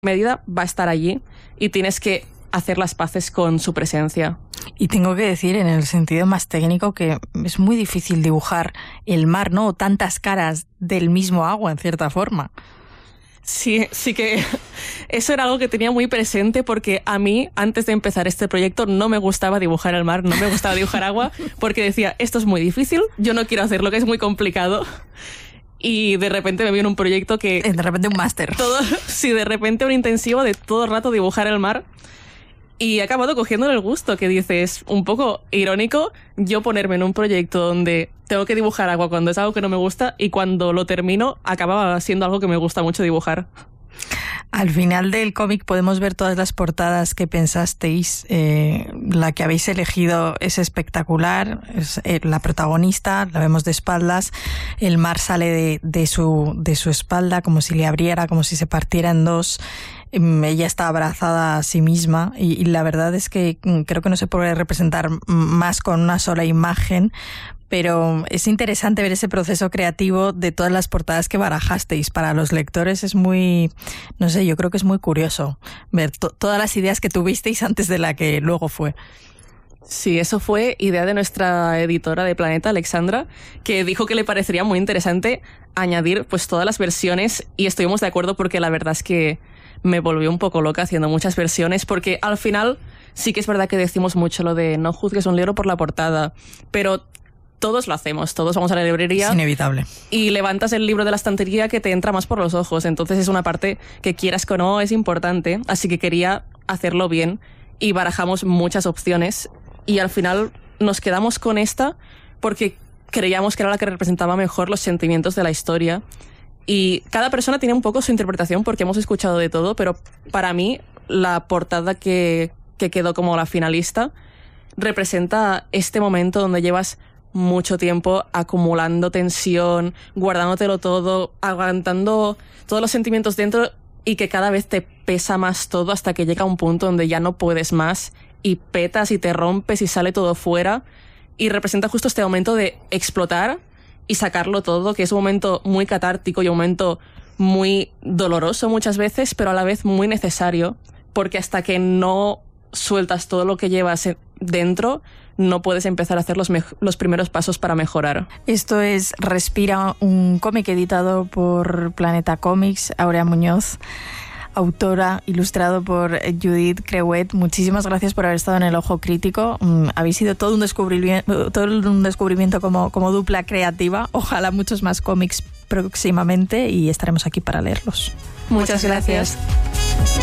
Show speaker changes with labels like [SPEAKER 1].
[SPEAKER 1] medida va a estar allí y tienes que hacer las paces con su presencia.
[SPEAKER 2] Y tengo que decir, en el sentido más técnico, que es muy difícil dibujar el mar, ¿no? O tantas caras del mismo agua, en cierta forma.
[SPEAKER 1] Sí que eso era algo que tenía muy presente, porque a mí, antes de empezar este proyecto, no me gustaba dibujar el mar, no me gustaba dibujar agua, porque decía, esto es muy difícil, yo no quiero hacerlo, que es muy complicado. Y de repente me vino un proyecto que...
[SPEAKER 2] De repente un máster.
[SPEAKER 1] Sí, de repente un intensivo de todo el rato dibujar el mar. Y he acabado cogiéndole el gusto, que dices, un poco irónico, yo ponerme en un proyecto donde tengo que dibujar agua cuando es algo que no me gusta, y cuando lo termino acababa siendo algo que me gusta mucho dibujar.
[SPEAKER 2] Al final del cómic podemos ver todas las portadas que pensasteis. La que habéis elegido es espectacular. Es la protagonista, la vemos de espaldas. El mar sale de su espalda como si le abriera, como si se partiera en dos. Ella está abrazada a sí misma y la verdad es que creo que no se puede representar más con una sola imagen, pero es interesante ver ese proceso creativo de todas las portadas que barajasteis. Para los lectores es muy, no sé, yo creo que es muy curioso ver todas las ideas que tuvisteis antes de la que luego fue.
[SPEAKER 1] Sí, eso fue idea de nuestra editora de Planeta, Alexandra, que dijo que le parecería muy interesante añadir pues todas las versiones, y estuvimos de acuerdo porque la verdad es que me volvió un poco loca haciendo muchas versiones, porque al final sí que es verdad que decimos mucho lo de no juzgues un libro por la portada, pero todos lo hacemos, todos vamos a la librería.
[SPEAKER 2] Es inevitable.
[SPEAKER 1] Y levantas el libro de la estantería que te entra más por los ojos, entonces es una parte que quieras que o no es importante, así que quería hacerlo bien y barajamos muchas opciones y al final nos quedamos con esta porque creíamos que era la que representaba mejor los sentimientos de la historia. Y cada persona tiene un poco su interpretación porque hemos escuchado de todo, pero para mí la portada que quedó como la finalista representa este momento donde llevas mucho tiempo acumulando tensión, guardándotelo todo, aguantando todos los sentimientos dentro, y que cada vez te pesa más todo hasta que llega un punto donde ya no puedes más y petas y te rompes y sale todo fuera, y representa justo este momento de explotar y sacarlo todo, que es un momento muy catártico y un momento muy doloroso muchas veces, pero a la vez muy necesario, porque hasta que no sueltas todo lo que llevas dentro, no puedes empezar a hacer los primeros pasos para mejorar.
[SPEAKER 2] Esto es Respira, un cómic editado por Planeta Comics. Aurea Muñoz, autora, ilustrado por Judith Creuet. Muchísimas gracias por haber estado en el Ojo Crítico. Habéis sido todo un descubrimiento como dupla creativa. Ojalá muchos más cómics próximamente y estaremos aquí para leerlos.
[SPEAKER 1] Muchas gracias.